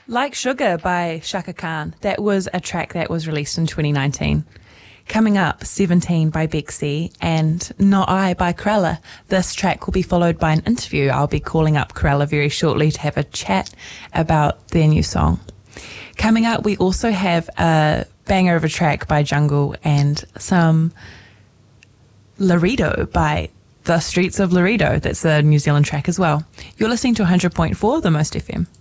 Like Sugar by Shaka Khan. That was a track that was released in 2019. Coming up, 17 by Bexy and Not I by Corella. This track will be followed by an interview. I'll be calling up Corella very shortly to have a chat about their new song. Coming up, we also have a banger of a track by Jungle and some Laredo by The Streets of Laredo. That's a New Zealand track as well. You're listening to 100.4 The Most FM.